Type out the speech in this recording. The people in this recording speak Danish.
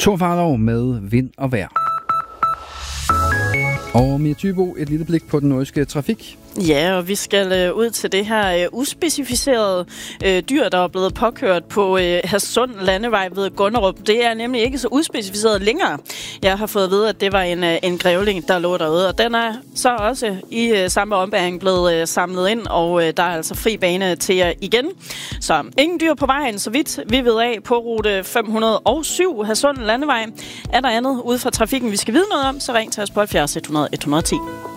Thor Farlov med Vind og Vejr. Og Mia Thybo, et lille blik på den nordjyske trafik. Ja, og vi skal ud til det her uspecificerede dyr, der er blevet påkørt på Hadsund Landevej ved Gunderup. Det er nemlig ikke så uspecificeret længere. Jeg har fået at vide, at det var en grævling, der lå derude, og den er så også i samme ombæring blevet samlet ind, og der er altså fri bane til jer igen. Så ingen dyr på vejen, så vidt vi ved af på rute 507 Hadsund Landevej. Er der andet ude fra trafikken, vi skal vide noget om, så ring til os på 70 100 110.